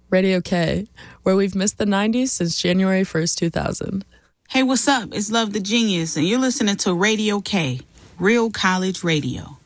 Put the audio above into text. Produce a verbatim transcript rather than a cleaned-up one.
Radio K, where we've missed the nineties since January first, two thousand. Hey, what's up? It's Love the Genius, and you're listening to Radio K, Real College Radio.